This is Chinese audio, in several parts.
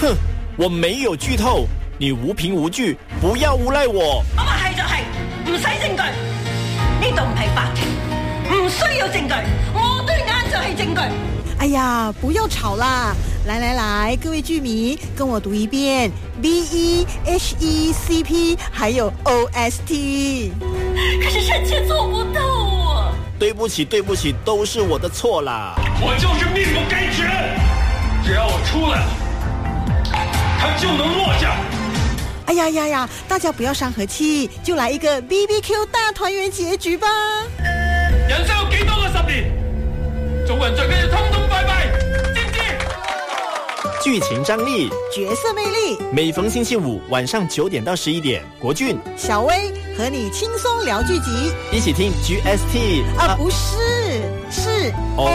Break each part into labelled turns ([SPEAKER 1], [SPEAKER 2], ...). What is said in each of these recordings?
[SPEAKER 1] 哼，我沒有劇透，你無憑無據，不要誣賴我。
[SPEAKER 2] 我話係就係，唔使證據，呢度唔係法庭，唔需要證據，我對眼就係證據。
[SPEAKER 3] 哎呀，不要吵啦！來來來，各位劇迷，跟我讀一遍 BEHECP， 還有 OST。
[SPEAKER 2] 可是臣妾做不到啊！
[SPEAKER 1] 對不起，對不起，都是我的錯啦。
[SPEAKER 4] 我就是命不該絕，只要我出來了，他就能落下。
[SPEAKER 3] 哎呀呀呀，大家不要傷和氣，就來一個 BBQ 大團圓結局吧。
[SPEAKER 4] 人生有幾多個10年？做人最緊要通通拜拜，知唔知？
[SPEAKER 1] 劇情張力，
[SPEAKER 3] 角色魅力，
[SPEAKER 1] 每逢星期五晚上9點到11點，國俊、
[SPEAKER 3] 小薇和你輕鬆聊劇集，
[SPEAKER 1] 一起聽 GST
[SPEAKER 3] 啊，不是，是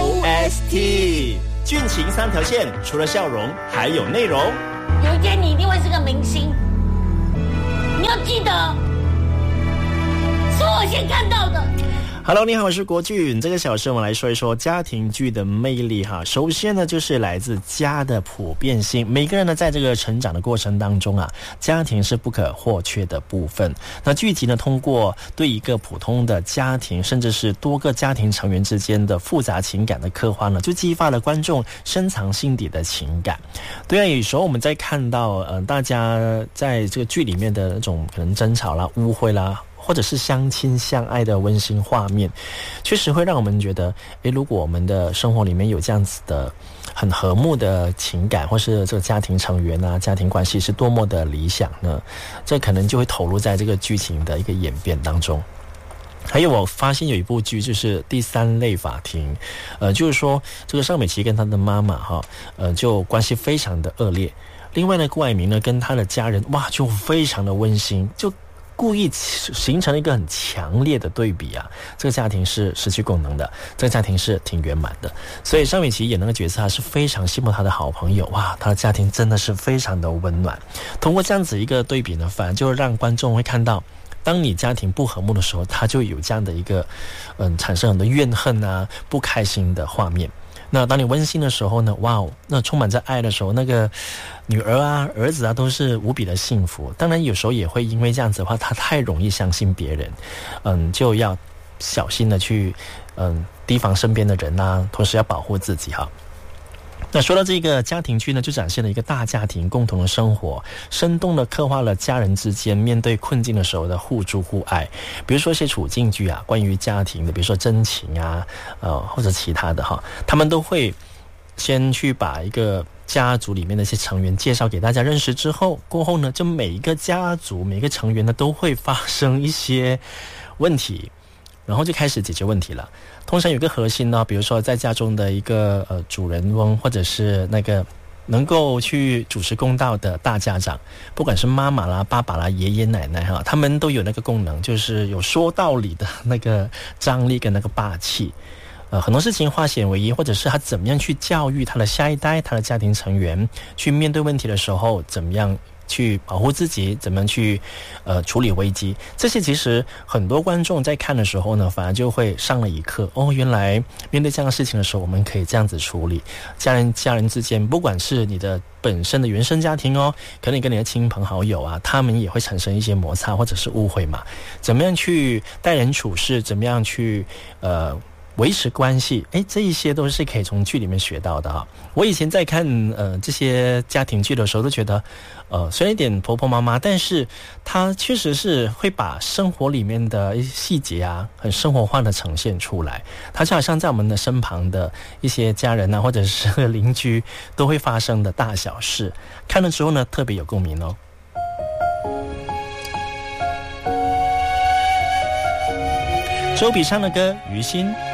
[SPEAKER 1] OST。劇情3條線，除了笑容，還有內容。
[SPEAKER 2] 有一天你一定會是個明星，你要記得，是我先看到的。
[SPEAKER 1] Hello， 你好，我是國俊。這個小時我們來說一說家庭劇的魅力哈。首先呢，就是來自家的普遍性。每個人呢，在這個成長的過程當中啊，家庭是不可或缺的部分。那劇集呢，通過對一個普通的家庭，甚至是多個家庭成員之間的複雜情感的刻畫呢，就激發了觀眾深藏心底的情感。對啊，有時候我們在看到大家在這個劇裡面的那種可能爭吵啦、誤會啦，或者是相親相愛的溫馨畫面，確實會讓我們覺得，如果我們的生活裡面有這樣子的很和睦的情感，或是這個家庭成員啊、家庭關係是多麼的理想呢？這可能就會投入在這個劇情的一個演變當中。還有我發現有一部劇就是《第三類法庭》，就是說這個尚美琪跟她的媽媽就關係非常的惡劣。另外呢，顧愛民呢跟他的家人，哇，就非常的溫馨，就故意形成了一個很強烈的對比啊！這個家庭是失去功能的，這個家庭是挺圓滿的。所以尚美琪演那個角色，他是非常羨慕他的好朋友，哇，他的家庭真的是非常的溫暖。通過這樣子一個對比呢，反而就讓觀眾會看到，當你家庭不和睦的時候，他就有這樣的一個產生很多怨恨啊、不開心的畫面。那當你溫馨的時候呢，哇，那充滿着愛的時候，那個女兒啊、兒子啊都是無比的幸福。當然有時候也會因為這樣子的話，他太容易相信別人，就要小心的去提防身邊的人啊，同時要保護自己哈。那說到這個家庭劇呢，就展現了一個大家庭共同的生活，生動的刻畫了家人之間面對困境的時候的互助互愛。比如說一些處境劇啊，關於家庭的，比如說真情啊，或者其他的哈，他們都會先去把一個家族裡面的一些成員介紹給大家認識之後，過後呢，就每一個家族每一個成員呢都會發生一些問題，然後就開始解決問題了。通常有個核心呢，比如說在家中的一個主人翁，或者是那個能夠去主持公道的大家長，不管是媽媽啦、爸爸啦、爺爺奶奶哈，他們都有那個功能，就是有說道理的那個張力跟那個霸氣。很多事情化險為夷，或者是他怎麼樣去教育他的下一代、他的家庭成員，去面對問題的時候怎麼樣去保護自己，怎麼去處理危機，這些其實很多觀眾在看的時候呢，反而就會上了一課。哦，原來面對這樣的事情的時候，我們可以這樣子處理。家人之間，不管是你的本身的原生家庭哦，可能你跟你的親朋好友啊，他們也會產生一些摩擦或者是誤會嘛。怎麼樣去待人處事，怎麼樣去維持關係，這一些都是可以從劇裡面學到的啊。我以前在看這些家庭劇的時候，都覺得雖然有點婆婆媽媽，但是它確實是會把生活裡面的一些細節啊，很生活化的呈現出來。它就好像在我們的身旁的一些家人啊，或者是鄰居都會發生的大小事，看了之後呢，特別有共鳴哦。周筆暢的歌《於心》。